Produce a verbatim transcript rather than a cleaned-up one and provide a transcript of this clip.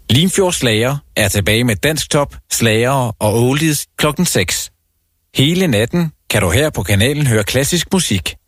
Limfjord Slager er tilbage med dansktop, slagere og oldies klokken seks. Hele natten kan du her på kanalen høre klassisk musik.